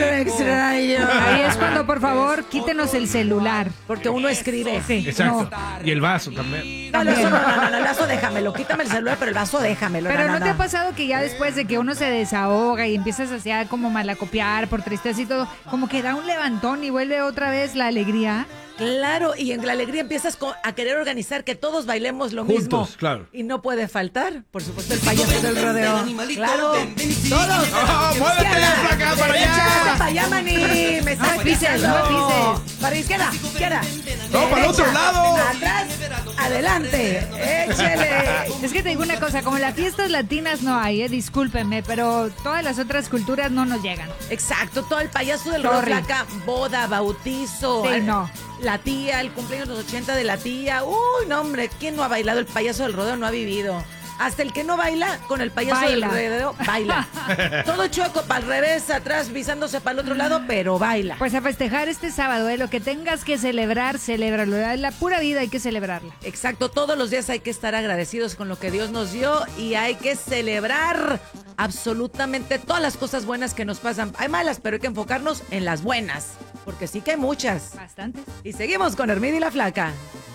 lo extraño. Ahí es cuando, por favor, quítenos el celular. Porque uno escribe. Sí, Exacto. no. Y el vaso también. No, el vaso déjamelo. Quítame el celular, pero el vaso déjamelo. Pero ¿no te ha pasado que ya después de que uno se desahoga y empiezas así a como malacopiar por tristeza y todo, como que da un levantón y vuelve otra vez la alegría? Claro, y en la alegría empiezas a querer organizar que todos bailemos lo mismo. Juntos, claro. Y no puede faltar, por supuesto, el payaso del rodeo. Claro, todos. ¡Muévete, flaca, para allá! Échate para allá, maní. Me estás No pises, pisando. no pises. Para izquierda, izquierda. No, para el otro Derecha, lado. Atrás, adelante. Échele. Es que te digo una cosa, como las fiestas latinas no hay, discúlpenme, pero todas las otras culturas no nos llegan. Exacto, todo el payaso del rodeo, Sorry. flaca, boda, bautizo. Sí, no. La tía, el cumpleaños de los 80 de la tía. Uy, no, hombre, ¿quién no ha bailado el payaso del rodeo? No ha vivido. Hasta el que no baila con el payaso Baila. del rodeo, baila. Todo chueco, para el revés, atrás, visándose para el otro lado, pero baila. Pues a festejar este sábado, lo que tengas que celebrar, celébralo. La pura vida hay que celebrarla. Exacto, todos los días hay que estar agradecidos con lo que Dios nos dio y hay que celebrar absolutamente todas las cosas buenas que nos pasan. Hay malas, pero hay que enfocarnos en las buenas, porque sí que hay muchas. Bastante. Y seguimos con Hermida y la Flaca.